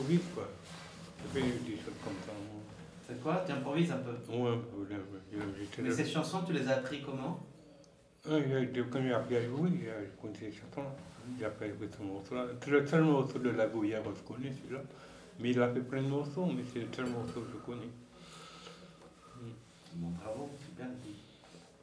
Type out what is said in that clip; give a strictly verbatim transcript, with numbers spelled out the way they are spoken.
j'improvise, quoi. Je fais des choses comme ça. C'est quoi? Tu improvises un peu? Ouais, un peu. Là, j'étais Mais là. ces chansons, tu les as appris comment? Ah, quand j'ai appris à jouer, je connais ces chansons. J'ai appris à jouer ce morceau-là. C'est le seul morceau de La Bruyère que je connais, celui-là. Mais il a fait plein de morceaux, mais c'est le seul morceau que je connais. Bon, bravo, c'est bien dit.